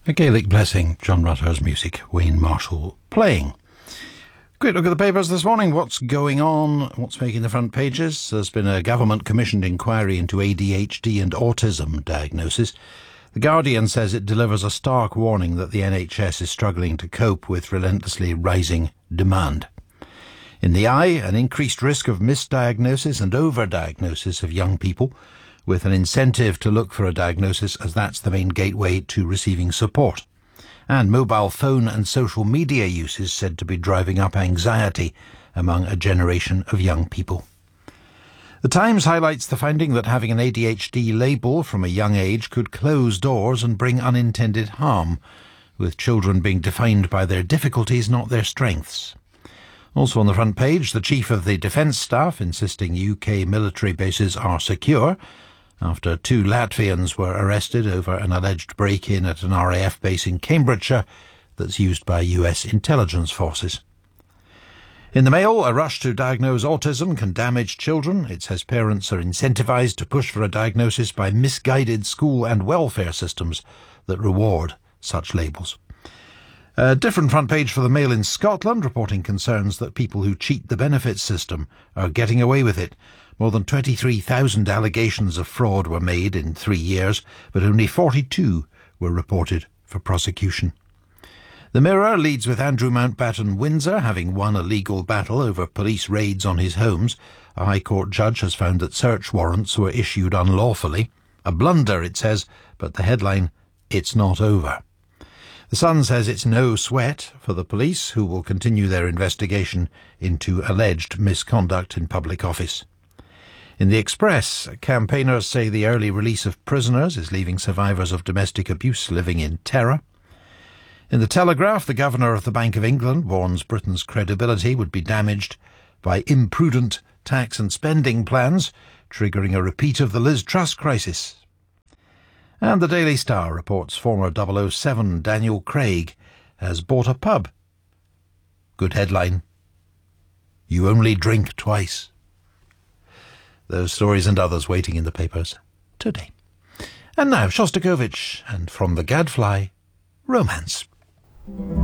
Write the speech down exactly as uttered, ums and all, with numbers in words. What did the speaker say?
A Gaelic blessing, John Rutter's music, Wayne Marshall playing. Quick look at the papers this morning. What's going on? What's making the front pages? There's been a government-commissioned inquiry into A D H D and autism diagnosis. The Guardian says it delivers a stark warning that the N H S is struggling to cope with relentlessly rising demand. In the Eye, an increased risk of misdiagnosis and overdiagnosis of young people, with an incentive to look for a diagnosis as that's the main gateway to receiving support. And mobile phone and social media use is said to be driving up anxiety among a generation of young people. The Times highlights the finding that having an A D H D label from a young age could close doors and bring unintended harm, with children being defined by their difficulties, not their strengths. Also on the front page, the Chief of the Defence Staff insisting U K military bases are secure, after two Latvians were arrested over an alleged break-in at an R A F base in Cambridgeshire that's used by U S intelligence forces. In the Mail, a rush to diagnose autism can damage children. It says parents are incentivised to push for a diagnosis by misguided school and welfare systems that reward such labels. A different front page for the Mail in Scotland, reporting concerns that people who cheat the benefits system are getting away with it. More than twenty-three thousand allegations of fraud were made in three years, but only forty-two were reported for prosecution. The Mirror leads with Andrew Mountbatten Windsor having won a legal battle over police raids on his homes. A High Court judge has found that search warrants were issued unlawfully. A blunder, it says, but the headline, "It's not over." The Sun says it's no sweat for the police, who will continue their investigation into alleged misconduct in public office. In the Express, campaigners say the early release of prisoners is leaving survivors of domestic abuse living in terror. In the Telegraph, the Governor of the Bank of England warns Britain's credibility would be damaged by imprudent tax and spending plans, triggering a repeat of the Liz Truss crisis. And the Daily Star reports former double oh seven Daniel Craig has bought a pub. Good headline. You only drink twice. Those stories and others waiting in the papers today. And now Shostakovich, and from the Gadfly, Romance.